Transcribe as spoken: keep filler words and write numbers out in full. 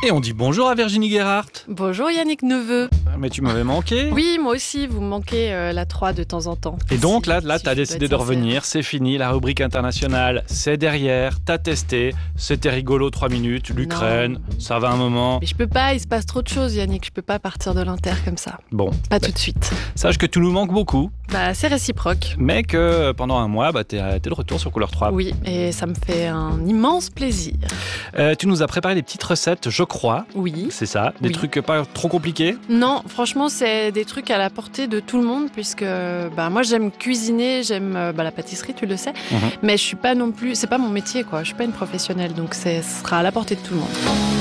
Et on dit bonjour à Virginie Guérard. Bonjour Yannick Neveu. Mais tu m'avais manqué. Oui, moi aussi, vous me manquez euh, la trois de temps en temps. Et donc si, là, là si tu as décidé de revenir, c'est fini, la rubrique internationale, c'est derrière, t'as testé, c'était rigolo trois minutes, l'Ukraine, non. Ça va un moment. Mais je peux pas, il se passe trop de choses Yannick, je peux pas partir de l'Inter comme ça. Bon. Pas bah, tout de suite. Sache que tu nous manques beaucoup. Bah, c'est réciproque. Mais que pendant un mois, bah, t'es, t'es de retour sur Couleur trois. Oui, et ça me fait un immense plaisir. Euh, tu nous as préparé des petites recettes, je crois. Oui. C'est ça, des oui. trucs pas trop compliqués? Non, franchement, c'est des trucs à la portée de tout le monde, puisque bah, moi j'aime cuisiner, j'aime bah, la pâtisserie, tu le sais, mm-hmm. mais je suis pas non plus, c'est pas mon métier, quoi. Je suis pas une professionnelle, donc c'est, ce sera à la portée de tout le monde.